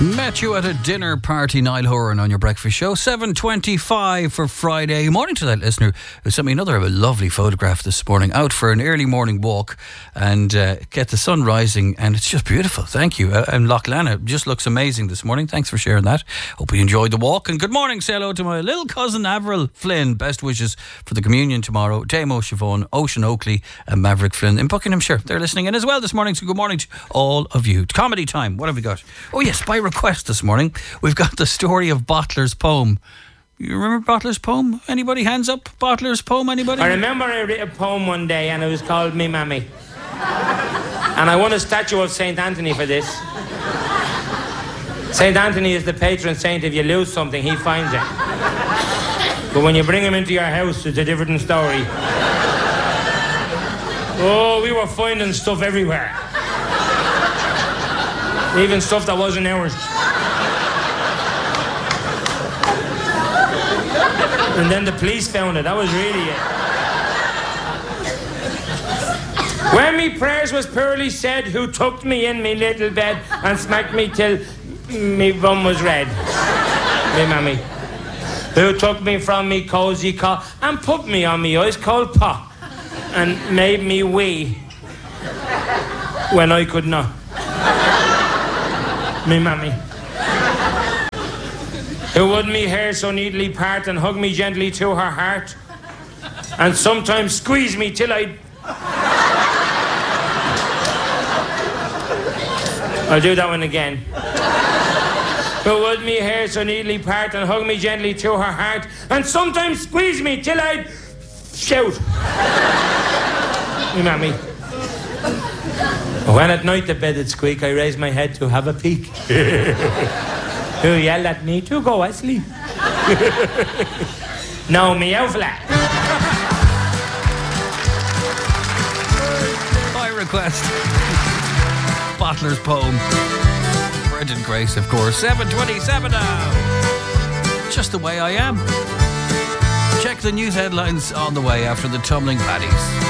Met you at a dinner party, Niall Horan, on your breakfast show. 7:25 for Friday. Morning to that listener who sent me another lovely photograph this morning. Out for an early morning walk and get the sun rising, and it's just beautiful. Thank you. And Loch Lana just looks amazing this morning. Thanks for sharing that. Hope you enjoyed the walk. And good morning. Say hello to my little cousin Avril Flynn. Best wishes for the communion tomorrow. Damo Siobhan, Ocean Oakley, and Maverick Flynn in Buckinghamshire. They're listening in as well this morning. So good morning to all of you. Comedy time. What have we got? Oh yes, by request this morning, we've got the story of Bottler's poem. You remember Bottler's poem? Anybody? Hands up. Bottler's poem, anybody? I remember I wrote a poem one day and it was called Me Mammy. And I won a statue of St. Anthony for this. St. Anthony is the patron saint. If you lose something, he finds it. But when you bring him into your house, it's a different story. Oh, we were finding stuff everywhere. Even stuff that wasn't ours. And then the police found it. That was really it. When me prayers was poorly said, who tucked me in me little bed and smacked me till me bum was red. Me mammy. Who took me from me cosy cot and put me on me ice cold pot and made me wee when I could not. Me mammy. Who would me hair so neatly part and hug me gently to her heart and sometimes squeeze me till I'll do that one again. Who would me hair so neatly part and hug me gently to her heart and sometimes squeeze me till I'd shout. Me mammy. When at night the bed would squeak, I raise my head to have a peek. Who yelled at me to go asleep. No, meow flat. By request, Bottler's poem. Brendan Grace, of course. 7:27 now. Just the way I am. Check the news headlines on the way after the Tumbling Paddies.